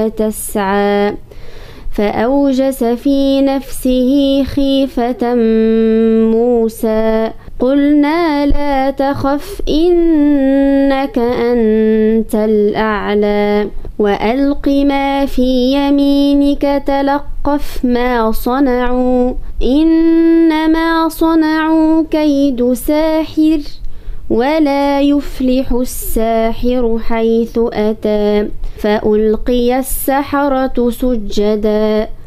تسعى فأوجس في نفسه خيفة موسى قلنا لا تخف إنك أنت الأعلى وألق ما في يمينك تلقف ما صنعوا إنما صنعوا كيد ساحر ولا يفلح الساحر حيث أتى فألقي السحرة سجدا